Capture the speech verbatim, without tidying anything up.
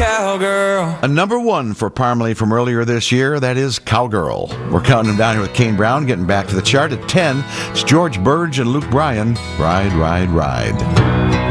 cowgirl. A number one for Parmalee from earlier this year, that is Cowgirl. We're counting them down here with Kane Brown, getting back to the chart at ten. It's George Burge and Luke Bryan, Ride, Ride, Ride.